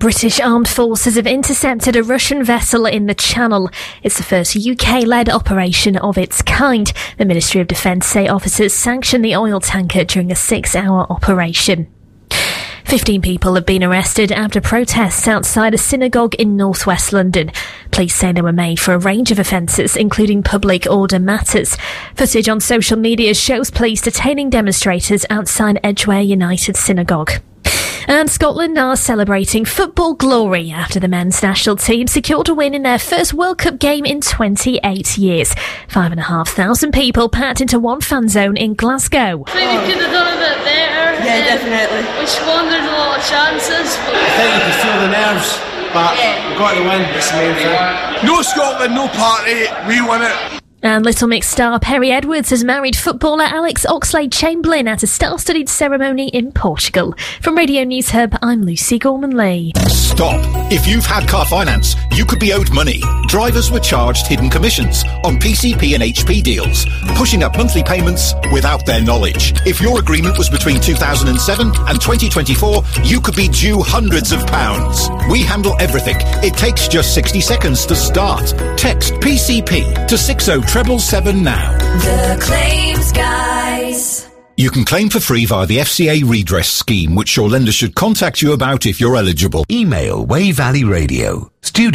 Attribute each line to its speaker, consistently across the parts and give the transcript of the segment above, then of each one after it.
Speaker 1: British Armed Forces have intercepted a Russian vessel in the Channel. It's the first UK-led operation of its kind. The Ministry of Defence say officers sanctioned the oil tanker during a 6-hour operation. 15 people have been arrested after protests outside a synagogue in northwest London. Police say they were made for a range of offences, including public order matters. Footage on social media shows police detaining demonstrators outside Edgware United Synagogue. And Scotland are celebrating football glory after the men's national team secured a win in their first World Cup game in 28 years. 5,500 people packed into one fan zone in Glasgow.
Speaker 2: I think we could have done a bit better.
Speaker 3: Yeah, definitely.
Speaker 2: We squandered a lot of chances.
Speaker 4: I think you can feel the nerves, but we got the win. It's the main thing.
Speaker 5: No Scotland, no party. We won it.
Speaker 1: And Little Mix star Perry Edwards has married footballer Alex Oxlade-Chamberlain at a star-studded ceremony in Portugal. From Radio News Hub, I'm Lucy Gorman-Lee.
Speaker 6: Stop. If you've had car finance, you could be owed money. Drivers were charged hidden commissions on PCP and HP deals, pushing up monthly payments without their knowledge. If your agreement was between 2007 and 2024, you could be due hundreds of pounds. We handle everything. It takes just 60 seconds to start. Text PCP to 60777 now.
Speaker 7: The Claims Guys.
Speaker 6: You can claim for free via the FCA redress scheme, which your lender should contact you about if you're eligible.
Speaker 8: Email Way Valley Radio,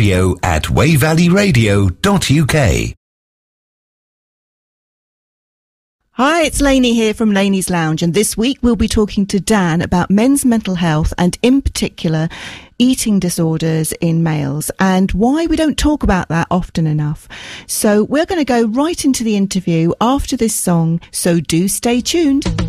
Speaker 8: studio@wayvalleyradio.uk.
Speaker 3: Hi, it's Lainey here from Lainey's Lounge, and this week we'll be talking to Dan about men's mental health and, in particular, eating disorders in males and why we don't talk about that often enough. So we're going to go right into the interview after this song, so do stay tuned.